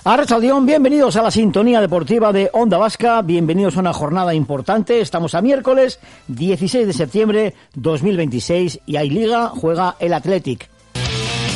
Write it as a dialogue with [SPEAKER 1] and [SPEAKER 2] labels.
[SPEAKER 1] Arratsaldeón, bienvenidos a la sintonía deportiva de Onda Vasca, bienvenidos a una jornada importante. Estamos a miércoles 16 de septiembre 2026 y hay Liga, juega el Athletic.